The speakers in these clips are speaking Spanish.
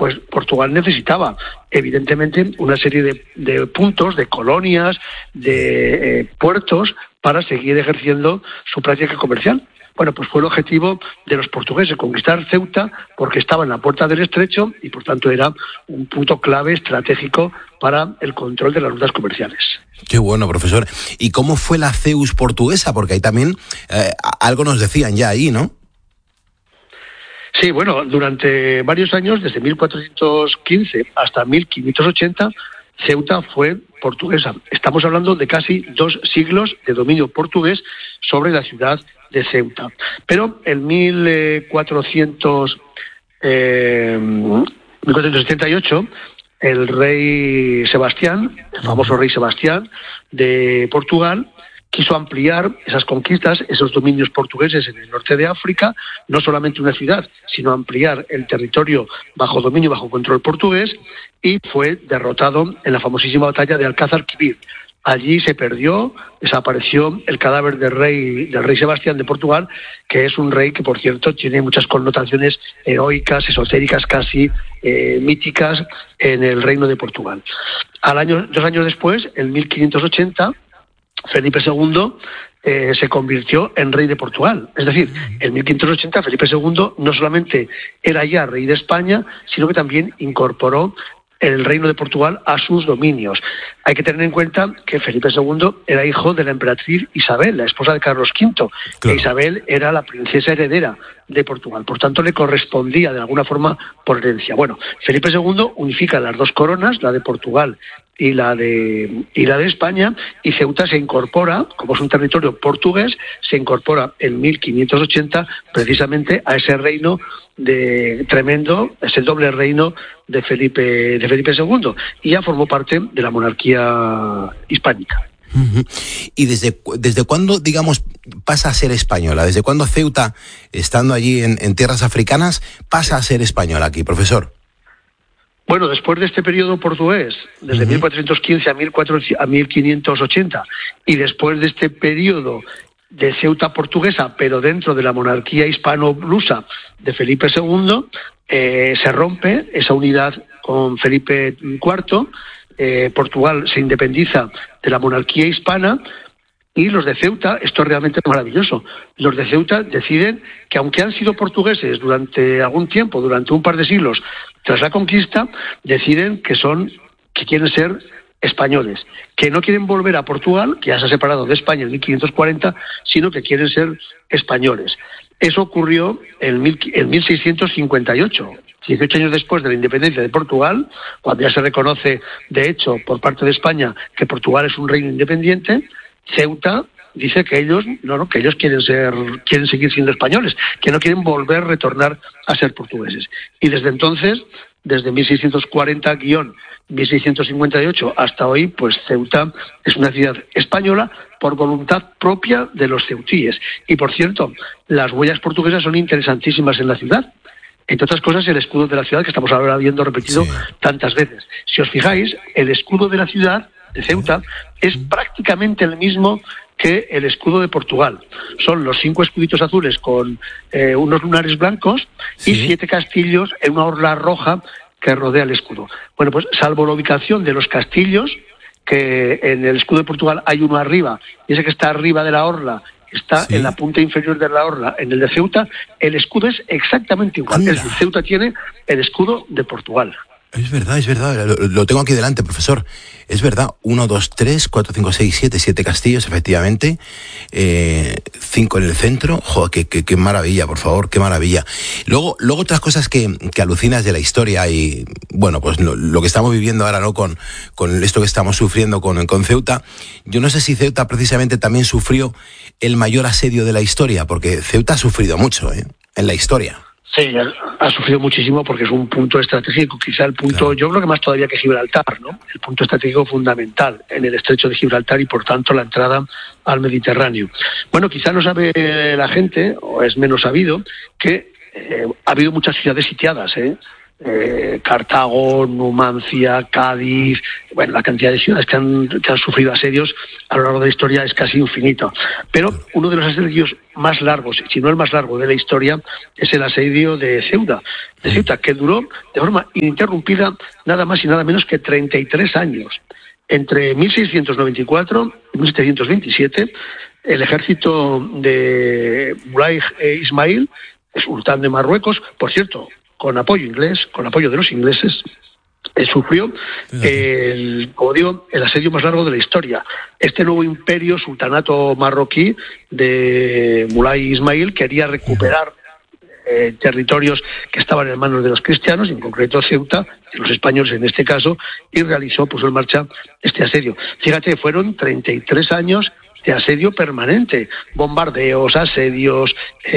pues Portugal necesitaba evidentemente una serie de puntos, de colonias, de puertos para seguir ejerciendo su práctica comercial. Bueno, pues fue el objetivo de los portugueses, conquistar Ceuta, porque estaba en la puerta del estrecho y por tanto era un punto clave estratégico para el control de las rutas comerciales. Qué bueno, profesor. ¿Y cómo fue la Ceus portuguesa? Porque ahí también algo nos decían ya ahí, ¿no? Sí, bueno, durante varios años, desde 1415 hasta 1580, Ceuta fue portuguesa. Estamos hablando de casi 2 siglos de dominio portugués sobre la ciudad de Ceuta. Pero en 1478, el rey Sebastián, el famoso rey Sebastián de Portugal, quiso ampliar esas conquistas, esos dominios portugueses en el norte de África, no solamente una ciudad, sino ampliar el territorio bajo dominio, bajo control portugués, y fue derrotado en la famosísima batalla de Alcázar Quibir. Allí se perdió, desapareció el cadáver del rey Sebastián de Portugal, que es un rey que, por cierto, tiene muchas connotaciones heroicas, esotéricas, casi míticas en el reino de Portugal. 2 años después, en 1580, Felipe II se convirtió en rey de Portugal. Es decir, en 1580 Felipe II no solamente era ya rey de España, sino que también incorporó el reino de Portugal a sus dominios. Hay que tener en cuenta que Felipe II era hijo de la emperatriz Isabel, la esposa de Carlos V, claro. Que Isabel era la princesa heredera de Portugal, por tanto le correspondía de alguna forma por herencia. Bueno, Felipe II unifica las 2 coronas, la de Portugal y la de España, y Ceuta se incorpora, como es un territorio portugués, se incorpora en 1580 precisamente a ese reino tremendo, ese doble reino de Felipe II, y ya formó parte de la monarquía hispánica. Uh-huh. ¿Y desde cuándo, digamos, pasa a ser española? ¿Desde cuándo Ceuta, estando allí en tierras africanas, pasa a ser española aquí, profesor? Bueno, después de este periodo portugués, desde 1415 a 1580, y después de este periodo de Ceuta portuguesa, pero dentro de la monarquía hispano-lusa de Felipe II, se rompe esa unidad con Felipe IV, Portugal se independiza de la monarquía hispana, y los de Ceuta, esto es realmente maravilloso, los de Ceuta deciden que aunque han sido portugueses durante algún tiempo, durante un par de siglos, tras la conquista, deciden que quieren ser españoles, que no quieren volver a Portugal, que ya se ha separado de España en 1540, sino que quieren ser españoles. Eso ocurrió en 1658, 18 años después de la independencia de Portugal, cuando ya se reconoce, de hecho, por parte de España, que Portugal es un reino independiente. Ceuta dice que ellos quieren seguir siendo españoles, que no quieren retornar a ser portugueses. Y desde entonces, desde 1640-1658 hasta hoy, pues Ceuta es una ciudad española por voluntad propia de los ceutíes. Y por cierto, las huellas portuguesas son interesantísimas en la ciudad. Entre otras cosas, el escudo de la ciudad, que estamos ahora viendo repetido tantas veces. Si os fijáis, el escudo de la ciudad de Ceuta es prácticamente el mismo que el escudo de Portugal. Son los 5 escuditos azules con unos lunares blancos y 7 castillos en una orla roja que rodea el escudo. Bueno, pues salvo la ubicación de los castillos, que en el escudo de Portugal hay uno arriba, y ese que está arriba de la orla está en la punta inferior de la orla. En el de Ceuta, el escudo es exactamente igual. Es decir, Ceuta tiene el escudo de Portugal. Es verdad, lo tengo aquí delante, profesor. Es verdad, 1, 2, 3, 4, 5, 6, 7 castillos, efectivamente, 5 en el centro. Joder, qué maravilla, por favor, qué maravilla. Luego otras cosas que alucinas de la historia y, bueno, pues lo que estamos viviendo ahora, ¿no? Con esto que estamos sufriendo con Ceuta. Yo no sé si Ceuta precisamente también sufrió el mayor asedio de la historia, porque Ceuta ha sufrido mucho, en la historia. Sí, ha sufrido muchísimo porque es un punto estratégico, quizá el punto, yo creo que más todavía que Gibraltar, ¿no? El punto estratégico fundamental en el estrecho de Gibraltar y por tanto la entrada al Mediterráneo. Bueno, quizá no sabe la gente, o es menos sabido, que ha habido muchas ciudades sitiadas, Cartago, Numancia, Cádiz, bueno, la cantidad de ciudades que han sufrido asedios a lo largo de la historia es casi infinito. Pero uno de los asedios más largos, si no el más largo de la historia, es el asedio de Ceuta, que duró de forma ininterrumpida nada más y nada menos que 33 años. Entre 1694 y 1727, el ejército de Mulay Ismail, sultán de Marruecos, por cierto, con apoyo inglés, con apoyo de los ingleses, sufrió como digo, el asedio más largo de la historia. Este nuevo imperio, sultanato marroquí de Mulay Ismail, quería recuperar territorios que estaban en manos de los cristianos, en concreto Ceuta, de los españoles en este caso, y puso en marcha este asedio. Fíjate, fueron 33 años de asedio permanente, bombardeos, asedios,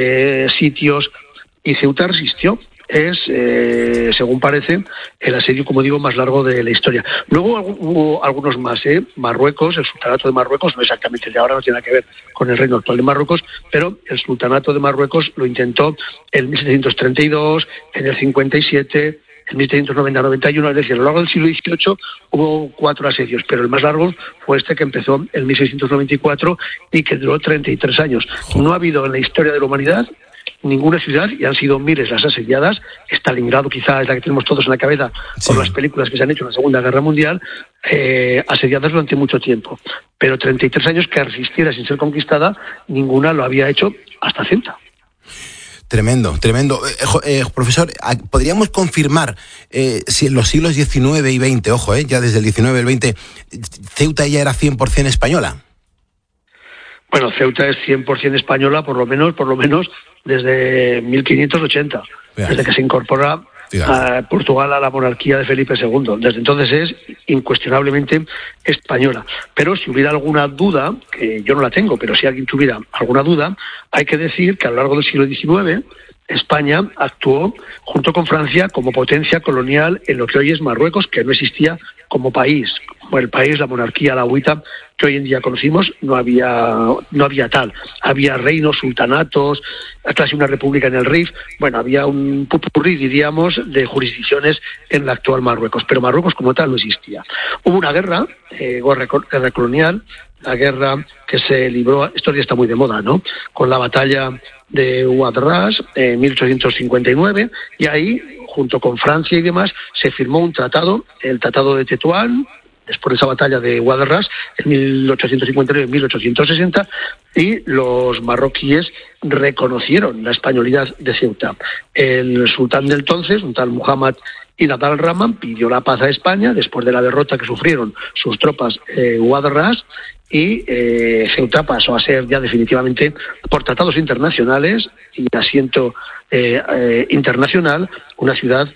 sitios, y Ceuta resistió. Es, según parece, el asedio, como digo, más largo de la historia. Luego hubo algunos más, Marruecos, el sultanato de Marruecos, no exactamente el de ahora, no tiene nada que ver con el reino actual de Marruecos, pero el sultanato de Marruecos lo intentó en 1732, en el 57, en 1790-91, es decir, a lo largo del siglo XVIII hubo 4 asedios, pero el más largo fue este que empezó en 1694 y que duró 33 años. No ha habido en la historia de la humanidad ninguna ciudad, y han sido miles las asediadas. Stalingrado quizá es la que tenemos todos en la cabeza por las películas que se han hecho en la Segunda Guerra Mundial, asediadas durante mucho tiempo. Pero 33 años que resistiera sin ser conquistada, ninguna lo había hecho hasta Ceuta. Tremendo. Profesor, ¿podríamos confirmar si en los siglos XIX y XX, ya desde el XIX y el XX, Ceuta ya era 100% española? Bueno, Ceuta es 100% española, por lo menos desde 1580, desde que se incorpora a Portugal a la monarquía de Felipe II. Desde entonces es incuestionablemente española. Pero si hubiera alguna duda, que yo no la tengo, pero si alguien tuviera alguna duda, hay que decir que a lo largo del siglo XIX España actuó junto con Francia como potencia colonial en lo que hoy es Marruecos, que no existía como país. Como el país, la monarquía alauita que hoy en día conocimos, no había tal. Había reinos, sultanatos, casi una república en el Rif. Bueno, había un popurrí, diríamos, de jurisdicciones en la actual Marruecos, pero Marruecos como tal no existía. Hubo una guerra colonial, la guerra que se libró, esto ya está muy de moda, ¿no?, con la batalla de Ouad Ras en 1859, y ahí, junto con Francia y demás, se firmó un tratado, el Tratado de Tetuán, después de esa batalla de Ouad Ras, en 1859 y 1860, y los marroquíes reconocieron la españolidad de Ceuta. El sultán de entonces, un tal Muhammad Ibn al-Rahman, pidió la paz a España después de la derrota que sufrieron sus tropas Ouad Ras, y Ceuta pasó a ser ya definitivamente, por tratados internacionales y asiento internacional, una ciudad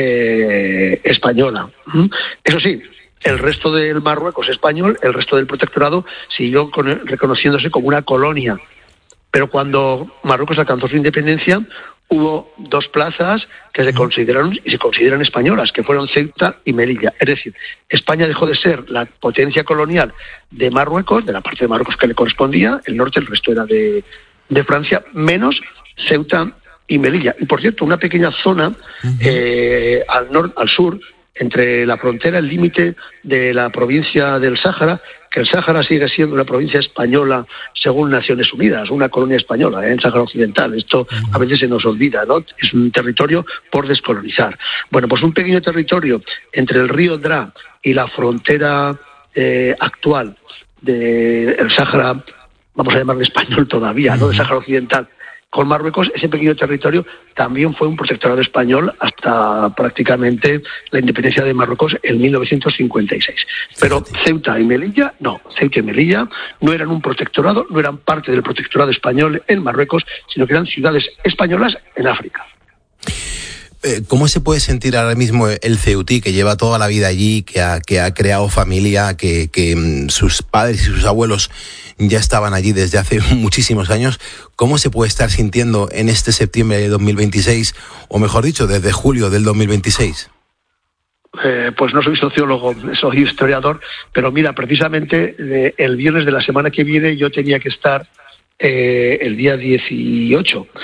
española. Eso sí, el resto del Marruecos español, el resto del protectorado, siguió reconociéndose como una colonia. Pero cuando Marruecos alcanzó su independencia, hubo 2 plazas que se consideraron y se consideran españolas, que fueron Ceuta y Melilla. Es decir, España dejó de ser la potencia colonial de Marruecos, de la parte de Marruecos que le correspondía, el norte, el resto era de Francia, menos Ceuta y Melilla. Y por cierto, una pequeña zona al sur, entre la frontera, el límite de la provincia del Sáhara, que el Sáhara sigue siendo una provincia española según Naciones Unidas, una colonia española, el Sáhara Occidental. Esto a veces se nos olvida, ¿no? Es un territorio por descolonizar. Bueno, pues un pequeño territorio entre el río Dra y la frontera actual del Sáhara, vamos a llamarle español todavía, ¿no?, del Sáhara Occidental, con Marruecos. Ese pequeño territorio también fue un protectorado español hasta prácticamente la independencia de Marruecos en 1956. Pero Ceuta y Melilla no eran un protectorado, no eran parte del protectorado español en Marruecos, sino que eran ciudades españolas en África. ¿Cómo se puede sentir ahora mismo el ceutí, que lleva toda la vida allí, que ha creado familia, que sus padres y sus abuelos ya estaban allí desde hace muchísimos años? ¿Cómo se puede estar sintiendo en este septiembre de 2026, o mejor dicho, desde julio del 2026? Pues no soy sociólogo, soy historiador, pero mira, precisamente el viernes de la semana que viene yo tenía que estar el día 18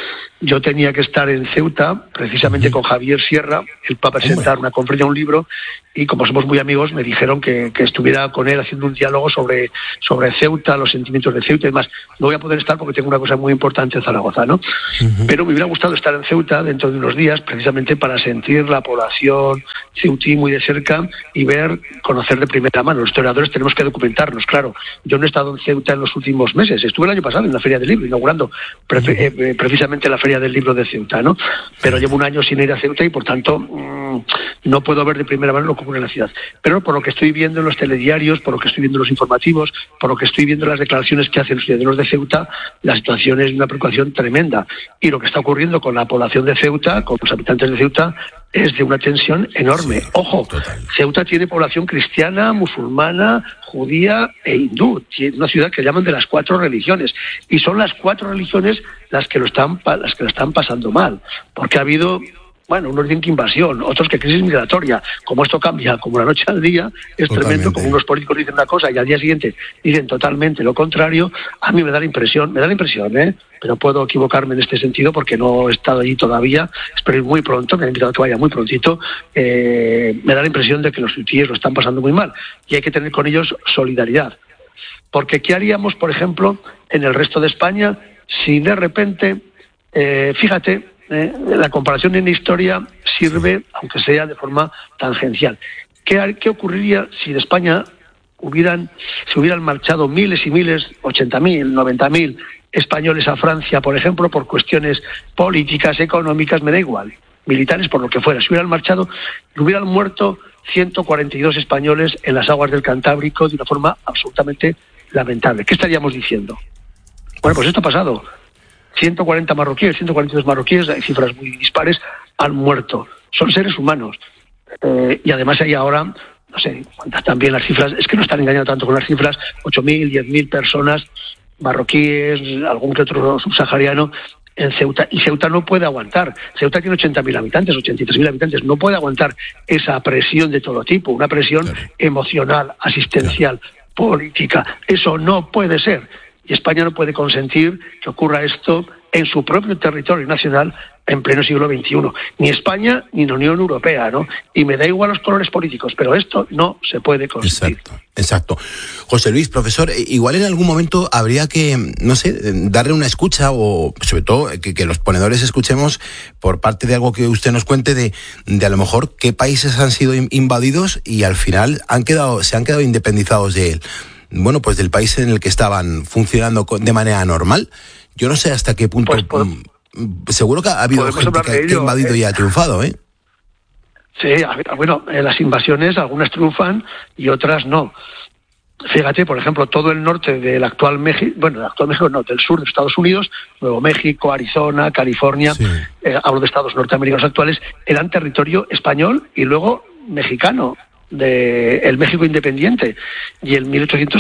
yo tenía que estar en Ceuta, precisamente con Javier Sierra, él va a presentar una conferencia, un libro, y como somos muy amigos, me dijeron que estuviera con él haciendo un diálogo sobre Ceuta, los sentimientos de Ceuta y demás. No voy a poder estar porque tengo una cosa muy importante en Zaragoza, ¿no? Pero me hubiera gustado estar en Ceuta dentro de unos días, precisamente para sentir la población ceutí muy de cerca y conocer de primera mano. Los historiadores tenemos que documentarnos, claro. Yo no he estado en Ceuta en los últimos meses, estuve el año pasado en la Feria del Libro, inaugurando precisamente la Feria del Libro de Ceuta, ¿no? Pero llevo un año sin ir a Ceuta y, por tanto, no puedo ver de primera mano lo que ocurre en la ciudad. Pero por lo que estoy viendo en los telediarios, por lo que estoy viendo en los informativos, por lo que estoy viendo en las declaraciones que hacen los ciudadanos de Ceuta, la situación es de una preocupación tremenda. Y lo que está ocurriendo con la población de Ceuta, con los habitantes de Ceuta, es de una tensión enorme. Sí, ojo, total. Ceuta tiene población cristiana, musulmana, judía e hindú. Tiene una ciudad que llaman de las 4 religiones. Y son las 4 religiones las que lo están pasando mal. Porque ha habido, unos dicen que invasión, otros que crisis migratoria. Como esto cambia como la noche al día, es totalmente tremendo. Como unos políticos dicen una cosa y al día siguiente dicen totalmente lo contrario. A mí me da la impresión, pero puedo equivocarme en este sentido porque no he estado allí todavía. Espero ir muy pronto, me han invitado a que vaya muy prontito. Me da la impresión de que los ceutíes lo están pasando muy mal y hay que tener con ellos solidaridad. Porque ¿qué haríamos, por ejemplo, en el resto de España si de repente, fíjate, la comparación en historia sirve, aunque sea de forma tangencial. ¿Qué ocurriría si de España se hubieran marchado miles y miles, 80.000, 90.000 españoles a Francia, por ejemplo, por cuestiones políticas, económicas, me da igual, militares, por lo que fuera? Si hubieran marchado, hubieran muerto 142 españoles en las aguas del Cantábrico de una forma absolutamente lamentable. ¿Qué estaríamos diciendo? Bueno, pues esto ha pasado. 140 marroquíes, 142 marroquíes, hay cifras muy dispares, han muerto. Son seres humanos. Y además hay ahora, no sé cuántas también las cifras, es que no están engañando tanto con las cifras, 8.000, 10.000 personas marroquíes, algún que otro subsahariano en Ceuta, y Ceuta no puede aguantar. Ceuta tiene 80.000 habitantes, 83.000 habitantes, no puede aguantar esa presión de todo tipo, una presión emocional, asistencial, política. Eso no puede ser. Y España no puede consentir que ocurra esto en su propio territorio nacional en pleno siglo XXI. Ni España ni la Unión Europea, ¿no? Y me da igual los colores políticos, pero esto no se puede consentir. Exacto. José Luis, profesor, igual en algún momento habría que, no sé, darle una escucha o sobre todo que los ponedores escuchemos por parte de algo que usted nos cuente de a lo mejor qué países han sido invadidos y al final se han quedado independizados de él. Bueno, pues del país en el que estaban funcionando de manera normal. Yo no sé hasta qué punto. Seguro que ha habido gente que ha invadido y ha triunfado, ¿eh? Sí, las invasiones, algunas triunfan y otras no. Fíjate, por ejemplo, todo el norte del actual México, del sur de Estados Unidos, Nuevo México, Arizona, California, sí. Hablo de estados norteamericanos actuales, eran territorio español y luego mexicano. El México independiente, y en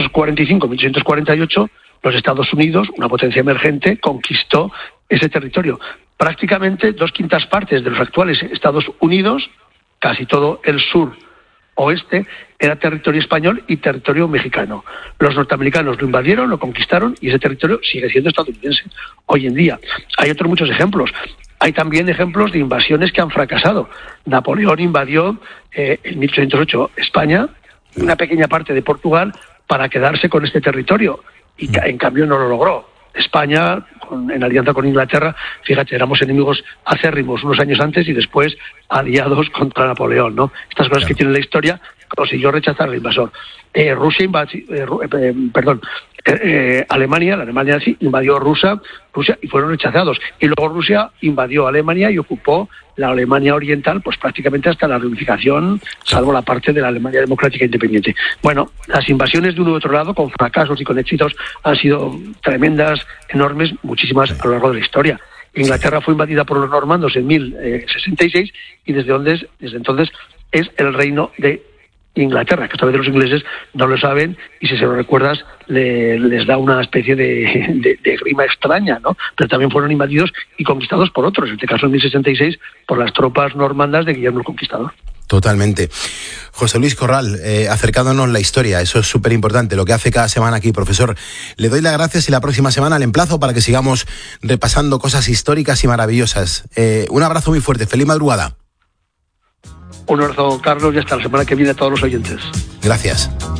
1845-1848 los Estados Unidos, una potencia emergente, conquistó ese territorio. Prácticamente 2/5 partes de los actuales Estados Unidos, casi todo el sur oeste, era territorio español y territorio mexicano. Los norteamericanos lo invadieron, lo conquistaron y ese territorio sigue siendo estadounidense hoy en día. Hay otros muchos ejemplos. Hay también ejemplos de invasiones que han fracasado. Napoleón invadió en 1808 España, una pequeña parte de Portugal, para quedarse con este territorio. Y en cambio no lo logró. España, en alianza con Inglaterra, fíjate, éramos enemigos acérrimos unos años antes y después aliados contra Napoleón, ¿no? Estas cosas que tiene la historia, consiguió rechazar al invasor. Alemania, la Alemania nazi, invadió Rusia y fueron rechazados. Y luego Rusia invadió Alemania y ocupó la Alemania oriental, pues prácticamente hasta la reunificación, salvo la parte de la Alemania democrática independiente. Bueno, las invasiones de uno u otro lado, con fracasos y con éxitos, han sido tremendas, enormes, muchísimas a lo largo de la historia. Inglaterra fue invadida por los normandos en 1066 y desde entonces es el reino de Inglaterra, que esta vez los ingleses no lo saben y si se lo recuerdas les da una especie de grima extraña, ¿no? Pero también fueron invadidos y conquistados por otros, en este caso en 1066 por las tropas normandas de Guillermo el Conquistador. Totalmente. José Luis Corral, acercándonos la historia, eso es súper importante, lo que hace cada semana aquí, profesor. Le doy las gracias y la próxima semana le emplazo para que sigamos repasando cosas históricas y maravillosas. Un abrazo muy fuerte, feliz madrugada. Un abrazo, Carlos, y hasta la semana que viene a todos los oyentes. Gracias.